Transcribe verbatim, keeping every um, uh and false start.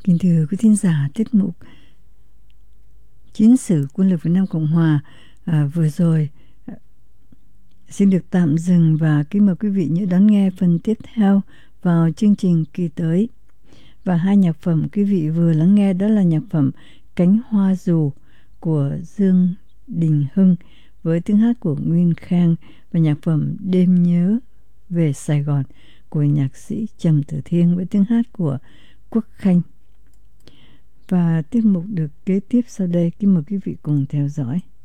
Kính thưa quý thính giả, tiết mục Chiến sử Quân lực Việt Nam Cộng Hòa à, vừa rồi à, xin được tạm dừng và kính mời quý vị nhớ đón nghe phần tiếp theo vào chương trình kỳ tới. Và hai nhạc phẩm quý vị vừa lắng nghe đó là nhạc phẩm Cánh Hoa Dù của Dương Đình Hưng với tiếng hát của Nguyên Khang và nhạc phẩm Đêm Nhớ Về Sài Gòn của nhạc sĩ Trầm Tử Thiên với tiếng hát của Quốc Khanh. Và tiết mục được kế tiếp sau đây, kính mời quý vị cùng theo dõi.